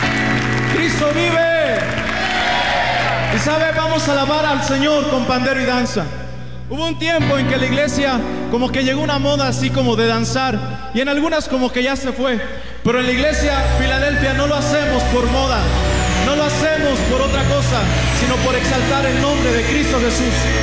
Cristo vive. Y sabe, vamos a alabar al Señor con pandero y danza. Hubo un tiempo en que la iglesia como que llegó una moda así como de danzar, y en algunas como que ya se fue. Pero en la iglesia Filadelfia no lo hacemos por moda, no lo hacemos por otra cosa, sino por exaltar el nombre de Cristo Jesús.